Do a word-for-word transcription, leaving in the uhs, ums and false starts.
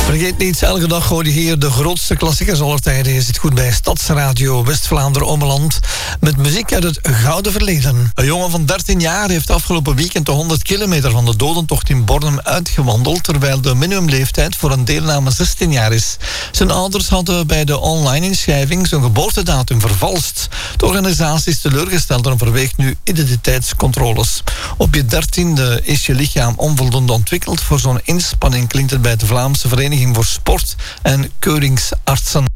Vergeet niet, elke dag hoor je hier de grootste klassiekers aller tijden. Je zit goed bij Stadsradio West-Vlaanderen-Ommeland met muziek uit het gouden verleden. Een jongen van dertien jaar heeft afgelopen weekend de honderd kilometer van de dodentocht in Bornem uitgewandeld, terwijl de minimumleeftijd voor een deelname zestien jaar is. Zijn ouders hadden bij de online inschrijving zijn geboortedatum vervalst. De organisatie is teleurgesteld en overweegt nu identiteitscontroles. Op je dertiende is je lichaam onvoldoende ontwikkeld voor zo'n inspanning, klinkt het bij de Vlaamse Vereniging voor Sport en Keuringsartsen.